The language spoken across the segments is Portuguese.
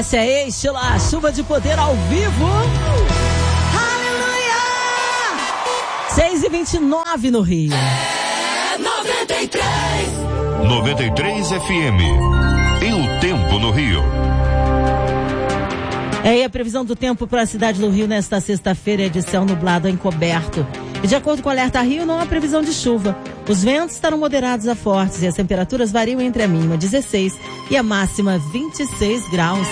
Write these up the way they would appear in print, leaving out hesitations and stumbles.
Essa é Estila, chuva de poder ao vivo. Aleluia! 6h29 no Rio. É 93. 93 FM. E o tempo no Rio. E a previsão do tempo para a cidade do Rio nesta sexta-feira é de céu nublado a encoberto. E de acordo com o Alerta Rio, não há previsão de chuva. Os ventos estarão moderados a fortes e as temperaturas variam entre a mínima 16 e a máxima 26 graus.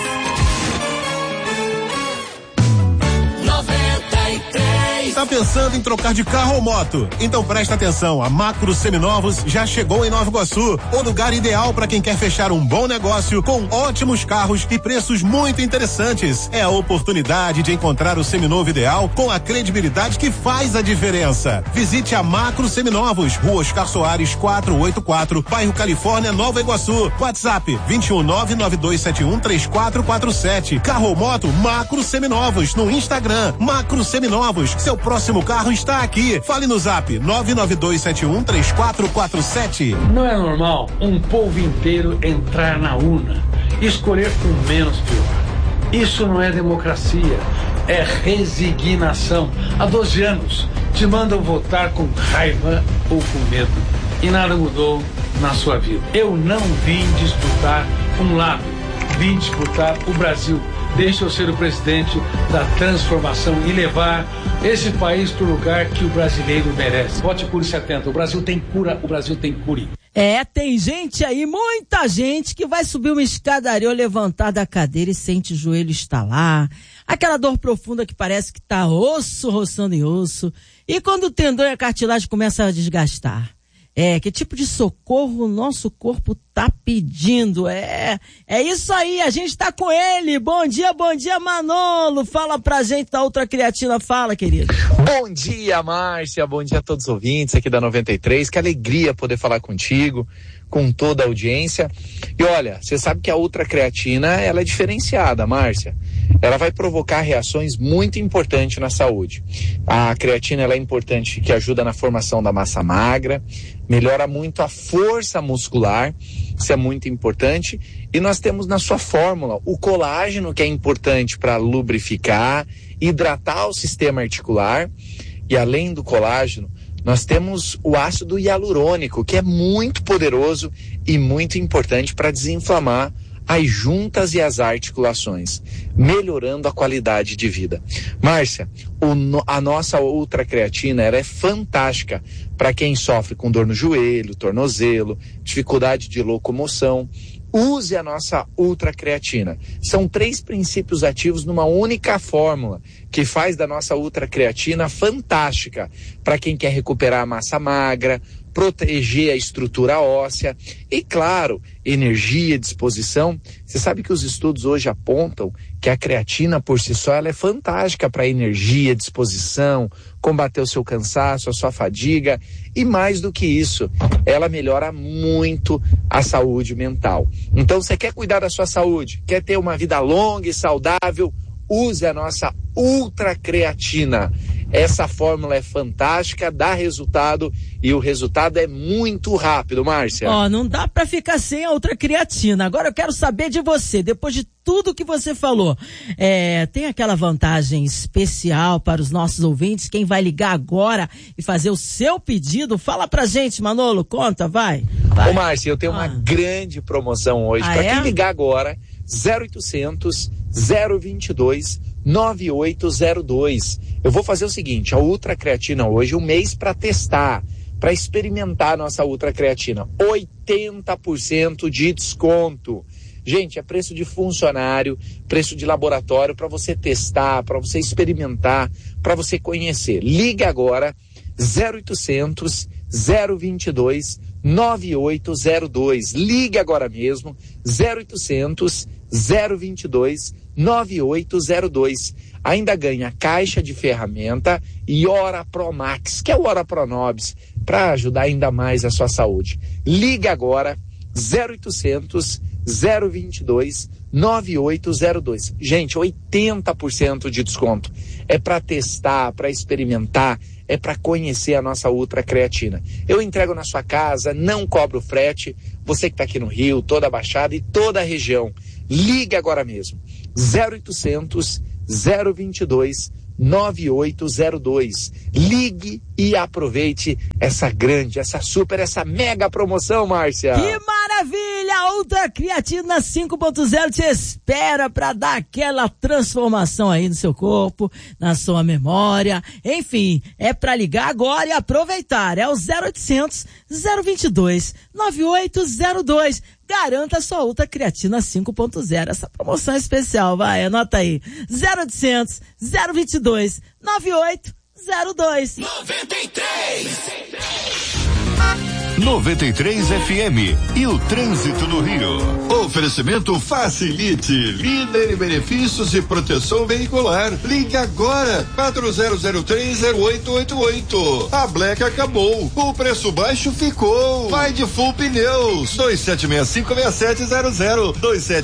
Tá pensando em trocar de carro ou moto? Então presta atenção, a Macro Seminovos já chegou em Nova Iguaçu, o lugar ideal para quem quer fechar um bom negócio com ótimos carros e preços muito interessantes. É a oportunidade de encontrar o seminovo ideal com a credibilidade que faz a diferença. Visite a Macro Seminovos, Rua Oscar Soares 484, bairro Califórnia, Nova Iguaçu. WhatsApp 21992713447. Carro ou moto, Macro Seminovos. No Instagram, Macro Seminovos. Seu próximo carro está aqui. Fale no Zap 992713447. Não é normal um povo inteiro entrar na urna e escolher com menos pior. Isso não é democracia, é resignação. Há 12 anos te mandam votar com raiva ou com medo e nada mudou na sua vida. Eu não vim disputar um lado, vim disputar o Brasil. Deixa eu ser o presidente da transformação e levar esse país para o lugar que o brasileiro merece. Vote Cure 70. O Brasil tem cura, o Brasil tem cure. Tem gente aí, muita gente que vai subir uma escadaria ou levantar da cadeira e sente o joelho estalar. Aquela dor profunda que parece que tá osso roçando em osso. E quando o tendão e a cartilagem começam a desgastar. Que tipo de socorro o nosso corpo tá pedindo? É isso aí, a gente tá com ele. Bom dia, Manolo. Fala pra gente da Ultra Creatina, fala, querido. Bom dia, Márcia, bom dia a todos os ouvintes aqui da 93, que alegria poder falar contigo, com toda a audiência. E olha, você sabe que a Ultra Creatina, ela é diferenciada, Márcia. Ela vai provocar reações muito importantes na saúde. A creatina, ela é importante, que ajuda na formação da massa magra, melhora muito a força muscular, isso é muito importante. E nós temos na sua fórmula o colágeno, que é importante para lubrificar, hidratar o sistema articular. E além do colágeno, nós temos o ácido hialurônico, que é muito poderoso e muito importante para desinflamar as juntas e as articulações, melhorando a qualidade de vida. Márcia, a nossa Ultra Creatina, ela é fantástica para quem sofre com dor no joelho, tornozelo, dificuldade de locomoção. Use a nossa Ultra Creatina. São 3 princípios ativos numa única fórmula, que faz da nossa Ultra Creatina fantástica para quem quer recuperar a massa magra, proteger a estrutura óssea e, claro, energia, disposição. Você sabe que os estudos hoje apontam que a creatina por si só ela é fantástica para energia, disposição, combater o seu cansaço, a sua fadiga e mais do que isso, ela melhora muito a saúde mental. Então, você quer cuidar da sua saúde, quer ter uma vida longa e saudável, use a nossa Ultra Creatina. Essa fórmula é fantástica, dá resultado e o resultado é muito rápido, Márcia. Não dá pra ficar sem a Ultra Creatina. Agora eu quero saber de você, depois de tudo que você falou, tem aquela vantagem especial para os nossos ouvintes, quem vai ligar agora e fazer o seu pedido? Fala pra gente, Manolo, conta, vai. Ô, Márcia, eu tenho uma grande promoção hoje. Para quem ligar agora, 0800 022 9802. Eu vou fazer o seguinte, a Ultra Creatina hoje, um mês para testar, para experimentar a nossa Ultra Creatina. 80% de desconto. Gente, é preço de funcionário, preço de laboratório para você testar, para você experimentar, para você conhecer. Liga agora, 0800 022 9802. Ligue agora mesmo, 0800 022 9802. Ainda ganha caixa de ferramenta e Ora Pro Max, que é o Ora Pro Nobis, para ajudar ainda mais a sua saúde. Liga agora, 0800 022 9802. Gente, 80% de desconto. É para testar, para experimentar, é para conhecer a nossa Ultra Creatina. Eu entrego na sua casa, não cobro frete. Você que está aqui no Rio, toda a Baixada e toda a região, ligue agora mesmo. 0800 022 9802. Ligue e aproveite essa grande, essa super, essa mega promoção, Márcia. Que maravilha! A Ultra Creatina 5.0 te espera para dar aquela transformação aí no seu corpo, na sua memória. Enfim, é para ligar agora e aproveitar. É o 0800 022 9802. Garanta sua Ultra Creatina 5.0. Essa promoção é especial, vai, anota aí. 0800 022 9802. 93 FM e o trânsito no Rio. Oferecimento Facilite, líder em benefícios e proteção veicular. Ligue agora, 40030888. A Black acabou, o preço baixo ficou. Vai de Full Pneus, 27656700,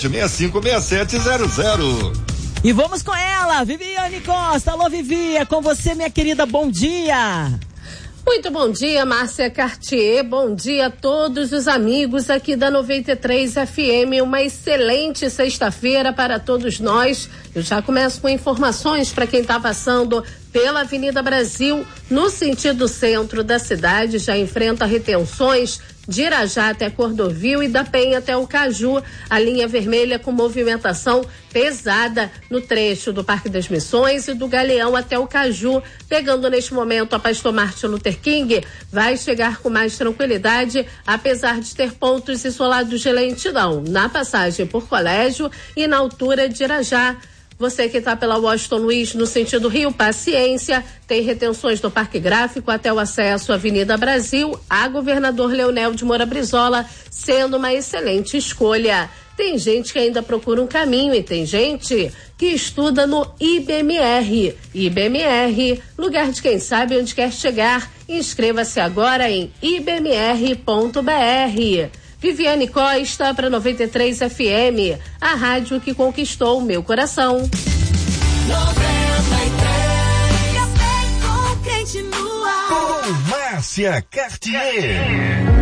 27656700. E vamos com ela, Viviane Costa. Alô, Vivi, é com você, minha querida, bom dia. Muito bom dia, Márcia Cartier, bom dia a todos os amigos aqui da 93 FM, uma excelente sexta-feira para todos nós. Eu já começo com informações para quem está passando pela Avenida Brasil, no sentido centro da cidade, já enfrenta retenções de Irajá até Cordovil e da Penha até o Caju, a linha vermelha com movimentação pesada no trecho do Parque das Missões e do Galeão até o Caju, pegando neste momento a Pastor Martin Luther King, vai chegar com mais tranquilidade, apesar de ter pontos isolados de lentidão, na passagem por Colégio e na altura de Irajá. Você que está pela Washington Luiz no sentido Rio, paciência, tem retenções do Parque Gráfico até o acesso à Avenida Brasil, a Governador Leonel de Moura Brizola, sendo uma excelente escolha. Tem gente que ainda procura um caminho e tem gente que estuda no IBMR. IBMR, lugar de quem sabe onde quer chegar. Inscreva-se agora em ibmr.br. Viviane Costa para 93 FM, a rádio que conquistou o meu coração. 93, café com quente no ar. Com Márcia Cartier.